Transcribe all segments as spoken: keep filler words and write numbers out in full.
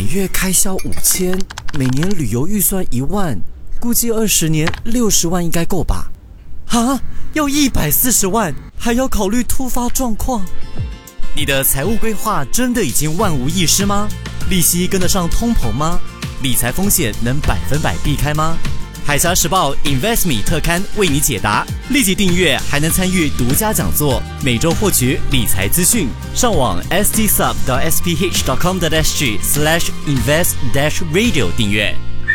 月开销五千，每年旅游预算一万，估计二十年六十万应该够吧？啊，要一百四十万，还要考虑突发状况。你的财务规划真的已经万无一失吗？利息跟得上通膨吗？理财风险能百分百避开吗？海峡时报 InvestMe 特刊为你解答，立即订阅还能参与独家讲座，每周获取理财资讯。上网 s t sub dot s p h dot com dot s g slash invest dash radio 订阅。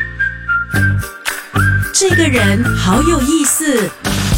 这个人好有意思。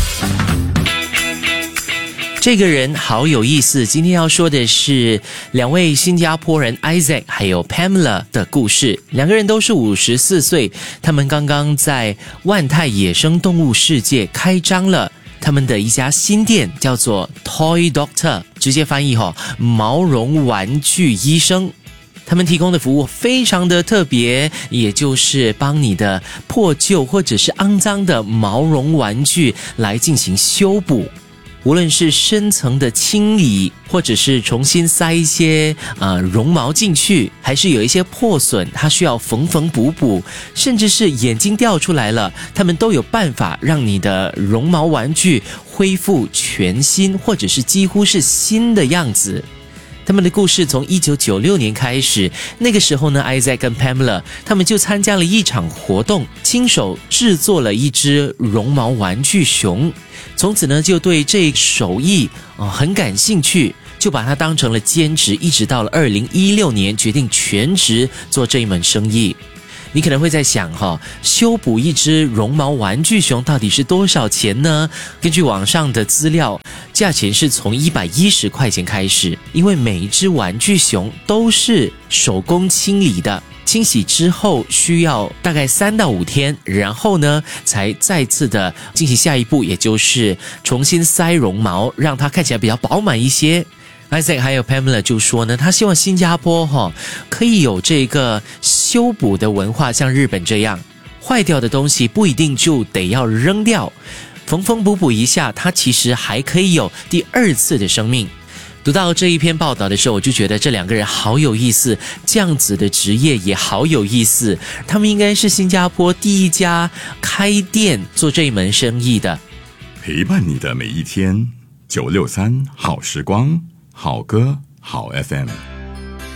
这个人好有意思，今天要说的是两位新加坡人 Isaac 还有 Pamela 的故事。两个人都是五十四岁，他们刚刚在万泰野生动物世界开张了他们的一家新店，叫做 Toy Doctor， 直接翻译齁，毛绒玩具医生。他们提供的服务非常的特别，也就是帮你的破旧或者是肮脏的毛绒玩具来进行修补。无论是深层的清理，或者是重新塞一些呃绒毛进去，还是有一些破损它需要缝缝补补，甚至是眼睛掉出来了，他们都有办法让你的绒毛玩具恢复全新，或者是几乎是新的样子。他们的故事从一九九六年开始，那个时候呢 Isaac 跟 Pamela 他们就参加了一场活动，亲手制作了一只绒毛玩具熊，从此呢就对这手艺、呃、很感兴趣，就把它当成了兼职，一直到了二零一六年决定全职做这一门生意。你可能会在想哈，修补一只绒毛玩具熊到底是多少钱呢？根据网上的资料，价钱是从一百一十块钱开始，因为每一只玩具熊都是手工清理的，清洗之后需要大概三到五天，然后呢才再次的进行下一步，也就是重新塞绒毛，让它看起来比较饱满一些。Isaac 还有 Pamela 就说呢，他希望新加坡哈可以有这个修补的文化，像日本这样，坏掉的东西不一定就得要扔掉，缝缝补补一下，它其实还可以有第二次的生命。读到这一篇报道的时候，我就觉得这两个人好有意思，这样子的职业也好有意思，他们应该是新加坡第一家开店做这一门生意的。 陪伴你的每一天，九六三好时光，好歌好 F M。